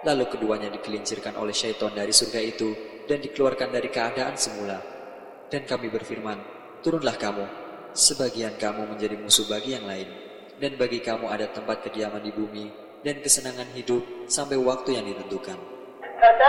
Lalu keduanya digelincirkan oleh syaitan dari surga itu dan dikeluarkan dari keadaan semula. Dan kami berfirman, turunlah kamu, sebagian kamu menjadi musuh bagi yang lain, dan bagi kamu ada tempat kediaman di bumi dan kesenangan hidup sampai waktu yang ditentukan.